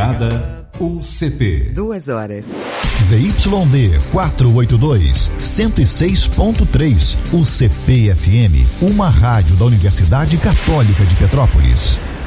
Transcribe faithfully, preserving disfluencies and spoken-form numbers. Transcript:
Morada, U C P. Duas horas. Z Y D quatrocentos e oitenta e dois, cento e seis ponto três, U C P F M, uma rádio da Universidade Católica de Petrópolis.